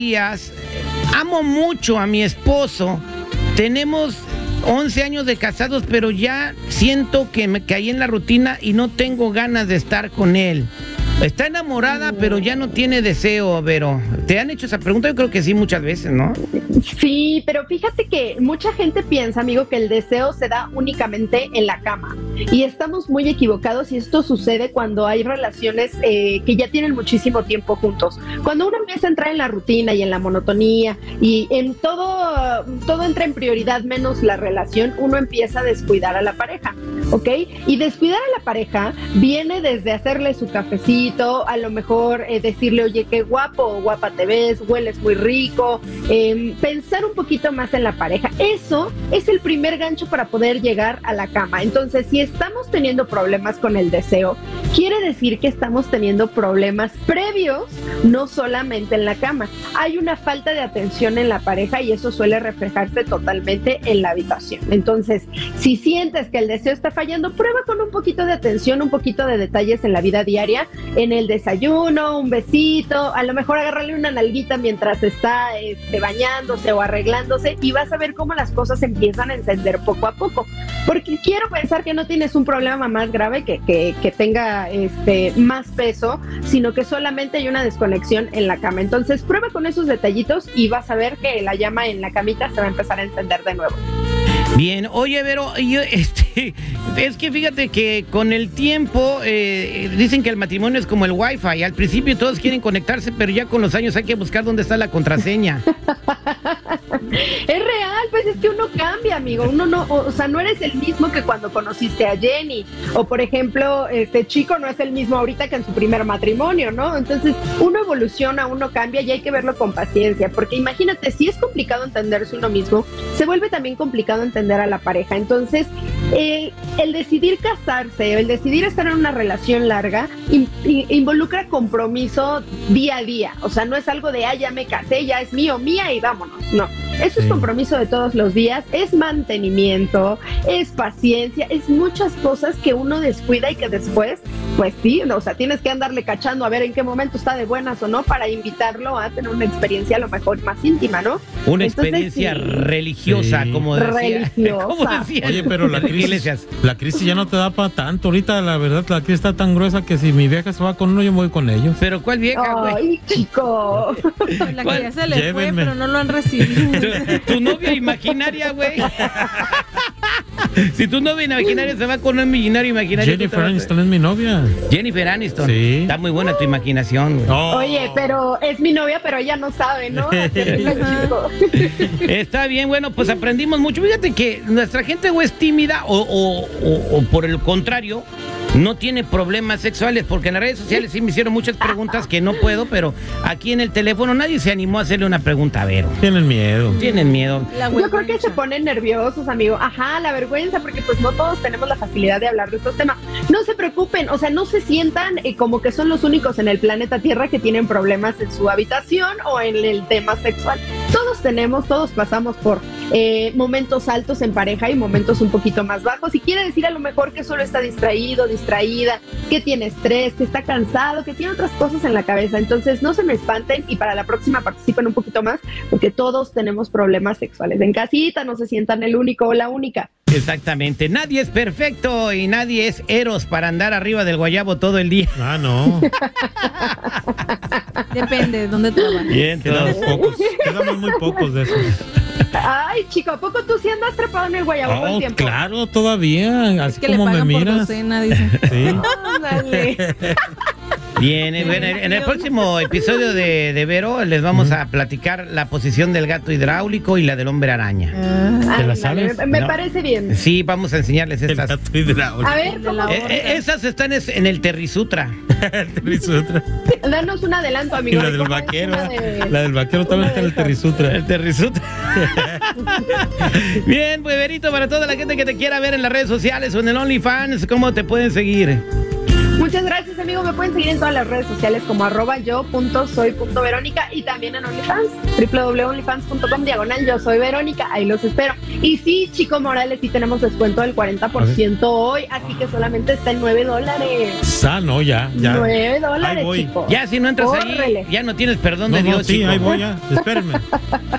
días. Amo mucho a mi esposo. Tenemos 11 años de casados, pero ya siento que me caí en la rutina y no tengo ganas de estar con él. Está enamorada, pero ya no tiene deseo, Vero. ¿Te han hecho esa pregunta? Yo creo que sí, muchas veces, ¿no? Sí, pero fíjate que mucha gente piensa, amigo, que el deseo se da únicamente en la cama. Y estamos muy equivocados, y esto sucede cuando hay relaciones que ya tienen muchísimo tiempo juntos. Cuando uno empieza a entrar en la rutina y en la monotonía y en todo entra en prioridad menos la relación, uno empieza a descuidar a la pareja, ¿ok? Y descuidar a la pareja viene desde hacerle su cafecito, a lo mejor decirle, oye, qué guapo o guapa te ves, hueles muy rico, pensar un poquito más en la pareja. Eso es el primer gancho para poder llegar a la cama. Entonces, si estamos teniendo problemas con el deseo, quiere decir que estamos teniendo problemas previos, no solamente en la cama. Hay una falta de atención en la pareja y eso suele reflejarse totalmente en la habitación. Entonces, si sientes que el deseo está fallando, prueba con un poquito de atención, un poquito de detalles en la vida diaria, en el desayuno, un besito, a lo mejor agárrale una nalguita mientras está bañándose o arreglándose, y vas a ver cómo las cosas empiezan a encender poco a poco. Porque quiero pensar que no tienes un problema más grave que tenga más peso, sino que solamente hay una desconexión en la cama. Entonces prueba con esos detallitos y vas a ver que la llama en la camita se va a empezar a encender de nuevo. Bien, oye, Vero, es que fíjate que con el tiempo dicen que el matrimonio es como el Wi-Fi. Al principio todos quieren conectarse, pero ya con los años hay que buscar dónde está la contraseña. Es real, pues es que uno cambia, amigo. Uno no, o sea, no eres el mismo que cuando conociste a Jenny. O por ejemplo, Chico no es el mismo ahorita que en su primer matrimonio, ¿no? Entonces, uno evoluciona, uno cambia y hay que verlo con paciencia. Porque imagínate, si es complicado entenderse uno mismo, se vuelve también complicado entender a la pareja. Entonces, el decidir casarse, el decidir estar en una relación larga, involucra compromiso día a día. O sea, no es algo de, ya me casé, ya es mío, mía y vámonos. No. Eso es compromiso de todos los días, es mantenimiento, es paciencia, es muchas cosas que uno descuida y que después, pues sí, o sea, tienes que andarle cachando a ver en qué momento está de buenas o no para invitarlo a tener una experiencia a lo mejor más íntima, ¿no? Una experiencia religiosa, como decía. Religiosa. ¿Cómo decía? Oye, pero la crisis ya no te da para tanto. Ahorita, la verdad, la crisis está tan gruesa que si mi vieja se va con uno, yo me voy con ellos. ¿Pero cuál vieja, güey? Ay, chico. La que ya se le fue, pero no lo han recibido. Tu novia imaginaria, güey. Si tu novia imaginaria se va con un millonario imaginario. Jennifer Aniston es mi novia. Jennifer Aniston. Sí. Está muy buena tu imaginación, güey. Oh. Oye, pero es mi novia, pero ella no sabe, ¿no? Está bien, bueno, pues aprendimos mucho. Fíjate que nuestra gente o es tímida o por el contrario, no tiene problemas sexuales, porque en las redes sociales sí me hicieron muchas preguntas que no puedo, pero aquí en el teléfono nadie se animó a hacerle una pregunta a Vero. Tienen miedo. Tienen miedo. Yo creo que se ponen nerviosos, amigo. Ajá, la vergüenza, porque pues no todos tenemos la facilidad de hablar de estos temas. No se preocupen, o sea, no se sientan como que son los únicos en el planeta Tierra que tienen problemas en su habitación o en el tema sexual. Todos pasamos por momentos altos en pareja y momentos un poquito más bajos, y quiere decir a lo mejor que solo está distraída, que tiene estrés, que está cansado, que tiene otras cosas en la cabeza. Entonces no se me espanten y para la próxima participen un poquito más, porque todos tenemos problemas sexuales en casita, no se sientan el único o la única. Exactamente, nadie es perfecto y nadie es Eros para andar arriba del guayabo todo el día. Ah, no. Depende de dónde trabajas. Bien, Quedamos muy pocos de esos. Ay, chico, ¿a poco tú sí andas trepado en el guayabo todo el tiempo? Claro, todavía, así es que como le pagan me por miras. docena, dice. Sí. Ándale. Bien, bueno, en el próximo episodio de Vero les vamos a platicar la posición del gato hidráulico y la del hombre araña. ¿Te la sabes? Me parece bien. Sí, vamos a enseñarles El estas. gato hidráulico. A ver, ¿cómo? Esas están en el Terrisutra. El Terrisutra. Danos un adelanto, Y amigo. la del ¿Cómo es vaquero. una de- La del vaquero también está en el Terrisutra. El Terrisutra. Bien, pues Verito, para toda la gente que te quiera ver en las redes sociales o en el OnlyFans, ¿cómo te pueden seguir? Muchas gracias, amigo. Me pueden seguir en todas las redes sociales como @yo.soy.verónica y también en OnlyFans, www.onlyfans.com/yo soy Verónica. Ahí los espero. Y sí, Chico Morales, sí tenemos descuento del 40% hoy, así que solamente está en $9. No, ya. $9, Chico. Ya si no entras ahí, ya no tienes perdón de Dios, sí, Chico. ahí voy ya. Espérenme.